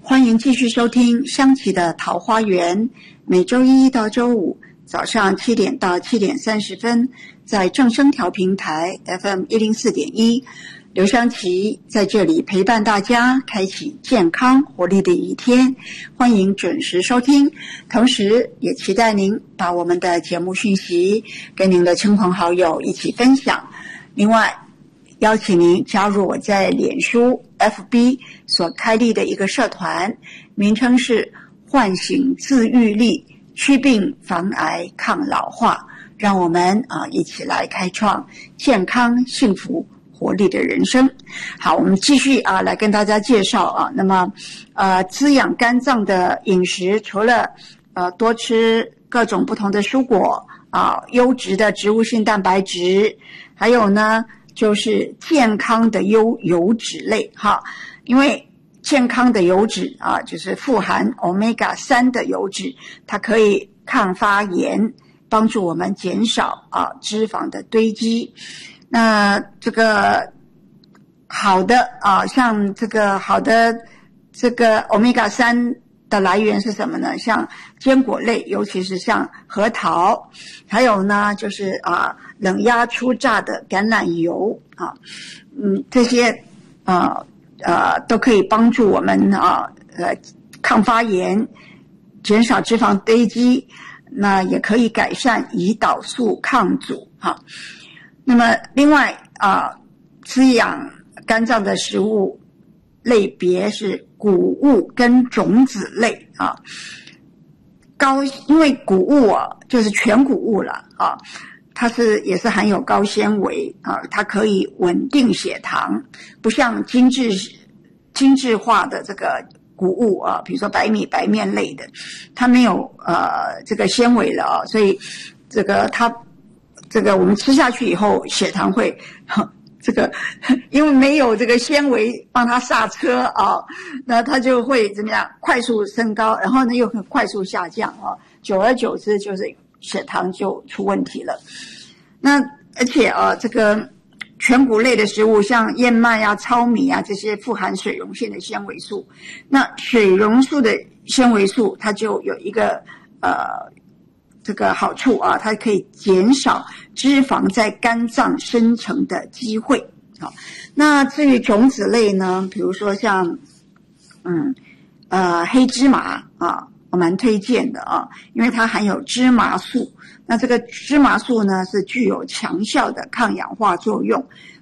欢迎继续收听香琪的桃花源，每周一到周五早上7点到7点30分，在正声调频台 FM104.1，刘香琪在这里陪伴大家，开启健康活力的一天。欢迎准时收听，同时也期待您把我们的节目讯息跟您的亲朋好友一起分享。另外，邀请您加入我在脸书 FB 所开立的一个社团，名称是唤醒自愈力，祛病防癌抗老化，让我们一起来开创健康幸福活力的人生。好，我们继续来跟大家介绍那么滋养肝脏的饮食，除了多吃各种不同的蔬果优质的植物性蛋白质，还有呢就是健康的油脂类因为健康的油脂就是富含 Omega-3 的油脂，它可以抗发炎，帮助我们减少脂肪的堆积。那这个好的像这个好的这个 Omega-3 的来源是什么呢？像坚果类，尤其是像核桃，还有呢就是冷压初榨的橄榄油这些都可以帮助我们抗发炎，减少脂肪堆积，那也可以改善胰岛素抗阻那么另外滋养肝脏的食物类别是谷物跟种子类因为谷物就是全谷物了它也是含有高纤维它可以稳定血糖，不像精致化的这个谷物比如说白米白面类的，它没有这个纤维了所以这个我们吃下去以后血糖会因为没有这个纤维帮它刹车那它就会怎么样快速升高，然后呢又很快速下降久而久之就是血糖就出问题了。那而且这个全谷类的食物像燕麦糙米这些富含水溶性的纤维素，那水溶素的纤维素它就有一个这个好处它可以减少脂肪在肝脏生成的机会那至于种子类呢，比如说像黑芝麻我蛮推荐的因为它含有芝麻素，那这个芝麻素呢是具有强效的抗氧化作用，